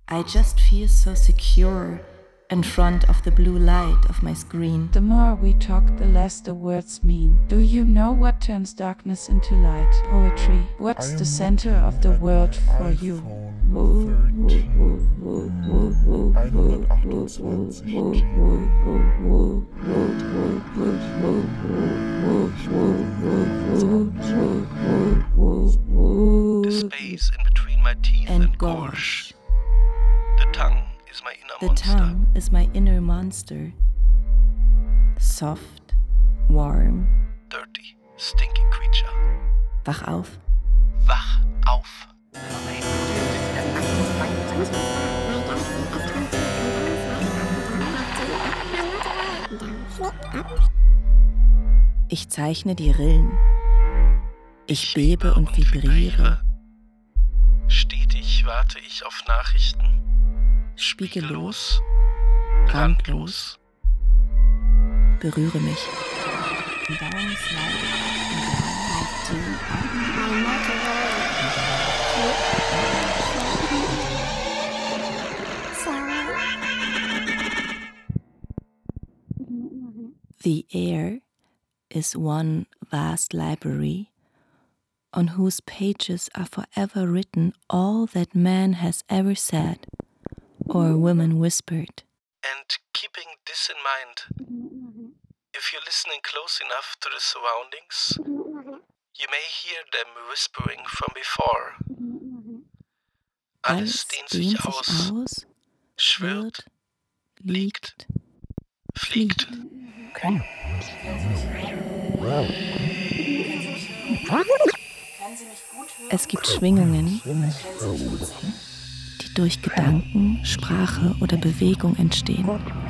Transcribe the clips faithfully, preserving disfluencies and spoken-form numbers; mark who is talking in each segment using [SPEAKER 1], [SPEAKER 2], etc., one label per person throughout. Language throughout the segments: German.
[SPEAKER 1] I just feel so secure in front of the blue light of my screen.
[SPEAKER 2] The more we talk, the less the words mean. Do you know what turns darkness into light? Poetry. What's the center of the world for you?
[SPEAKER 3] The space in between my teeth and,
[SPEAKER 1] And
[SPEAKER 3] gorge. The tongue is my inner
[SPEAKER 1] The
[SPEAKER 3] monster.
[SPEAKER 1] tongue is my inner monster. Soft, warm.
[SPEAKER 3] Dirty, stinky creature.
[SPEAKER 1] Wach auf.
[SPEAKER 3] Wach auf.
[SPEAKER 1] Ich zeichne die Rillen. Ich bebe und vibriere.
[SPEAKER 3] Stetig warte ich auf Nachrichten.
[SPEAKER 1] Spiegellos,
[SPEAKER 3] randlos.
[SPEAKER 1] berühre mich. The air is one vast library on whose pages are forever written all that man has ever said or woman whispered.
[SPEAKER 3] And keeping this in mind, if you're listening close enough to the surroundings, you may hear them whispering from before. Alles dehnt sich aus,
[SPEAKER 1] aus,
[SPEAKER 3] schwirrt, liegt, fliegt.
[SPEAKER 1] Es gibt Schwingungen, die durch Gedanken, Sprache oder Bewegung entstehen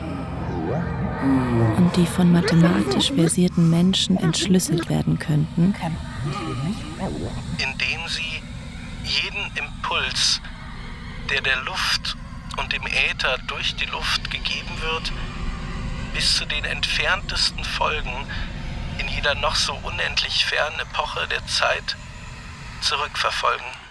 [SPEAKER 1] und die von mathematisch versierten Menschen entschlüsselt werden könnten,
[SPEAKER 3] Indem sie jeden Impuls, der der Luft und dem Äther durch die Luft gegeben wird, bis zu den entferntesten Folgen in jeder noch so unendlich fernen Epoche der Zeit zurückverfolgen.